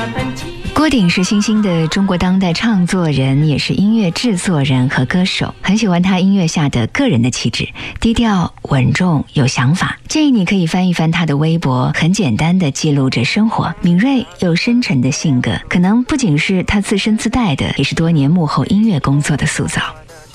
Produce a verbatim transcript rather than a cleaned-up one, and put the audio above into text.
郭顶是新兴的中国当代唱作人，也是音乐制作人和歌手，很喜欢他音乐下的个人的气质，低调稳重有想法。建议你可以翻一翻他的微博，很简单的记录着生活，敏锐又深沉的性格，可能不仅是他自身自带的，也是多年幕后音乐工作的塑造。